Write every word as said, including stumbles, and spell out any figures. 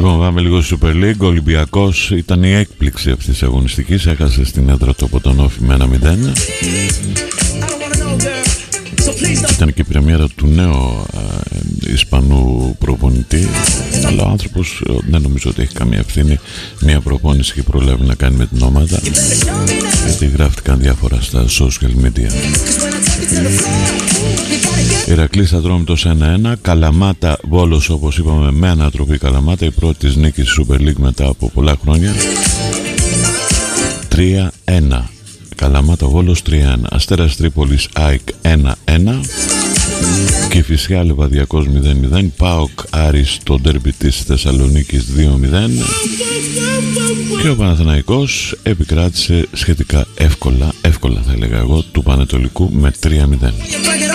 Λοιπόν, πάμε λίγο στη Super League. Ο Ολυμπιακός ήταν η έκπληξη αυτής της αγωνιστικής. Έχασε στην έδρα του από τον Όφη με ένα μηδέν. Ήταν και η πρεμιέρα του νέου ε, Ισπανού προπονητή. Αλλά ο άνθρωπος ε, δεν νομίζω ότι έχει καμία ευθύνη. Μια προπόνηση και προλάβει να κάνει με την ομάδα, γιατί γράφτηκαν διάφορα στα social media. Ηρακλής Ατρόμητος ένα ένα. Καλαμάτα Βόλος, όπως είπαμε, με ανατροπή Καλαμάτα, η πρώτη της νίκης στη Super League μετά από πολλά χρόνια. τρία ένα. Καλαμάτα Βόλος τρία ένα. Αστέρας Τρίπολης ΑΕΚ ένα ένα. Κηφισιά Λεβαδιακός μηδέν μηδέν. ΠΑΟΚ Άρης το ντέρμπι της Θεσσαλονίκης δύο μηδέν. Και ο Παναθηναϊκός επικράτησε σχετικά εύκολα, εύκολα θα έλεγα εγώ, του Πανετολικού με τρία μηδέν.